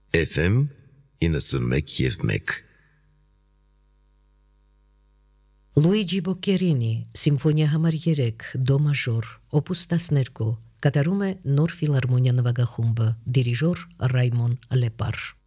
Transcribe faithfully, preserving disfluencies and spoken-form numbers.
Էֆ էմ իննսունմեկ և մեկ Լուիջի Բոկերինի Սիմֆոնիա համար երեք դո մաժոր օպուս տասներկու կատարում է Նոր ֆիլհարմոնիա նվագախումբը դիրիժոր Ռայմոն Լեպար